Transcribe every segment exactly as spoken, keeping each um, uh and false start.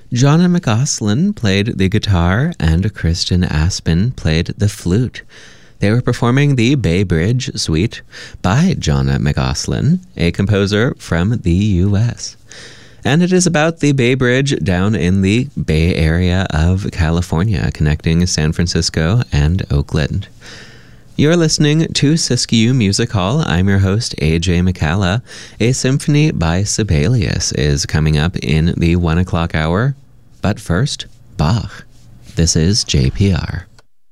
Jonna McGoslin played the guitar and Kristen Aspen played the flute. They were performing the Bay Bridge Suite by Jonna McGoslin, a composer from the U S And it is about the Bay Bridge down in the Bay Area of California, connecting San Francisco and Oakland. You're listening to Siskiyou Music Hall. I'm your host, A J McCalla. A symphony by Sibelius is coming up in the one o'clock hour. But first, Bach. This is J P R.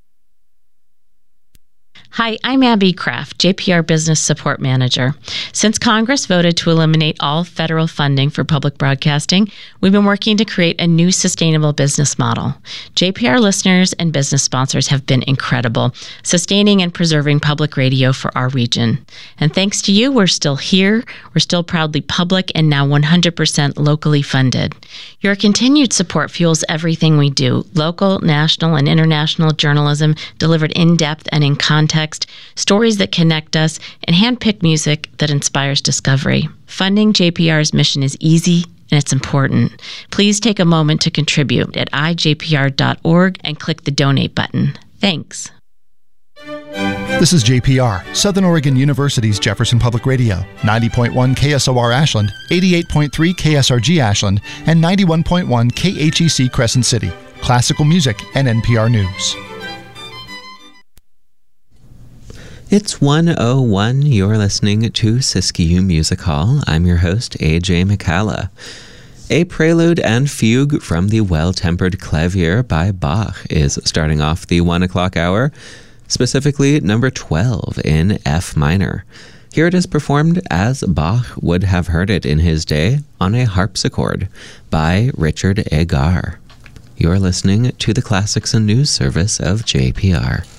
Hi, I'm Abby Kraft, J P R Business Support Manager. Since Congress voted to eliminate all federal funding for public broadcasting, we've been working to create a new sustainable business model. J P R listeners and business sponsors have been incredible, sustaining and preserving public radio for our region. And thanks to you, we're still here, we're still proudly public, and now one hundred percent locally funded. Your continued support fuels everything we do, local, national, and international journalism delivered in depth and in context, stories that connect us, and hand-picked music that inspires discovery. Funding J P R's mission is easy and it's important. Please take a moment to contribute at I J P R dot org and click the donate button. Thanks. This is J P R, Southern Oregon University's Jefferson Public Radio, ninety point one K S O R Ashland, eighty-eight point three K S R G Ashland, and ninety-one point one K H E C Crescent City, classical music and N P R News. It's one oh one. You're listening to Siskiyou Music Hall. I'm your host, A J McCalla. A prelude and fugue from the Well-Tempered Clavier by Bach is starting off the one o'clock hour, specifically number twelve in F minor. Here it is performed as Bach would have heard it in his day on a harpsichord by Richard Agar. You're listening to the Classics and News Service of J P R.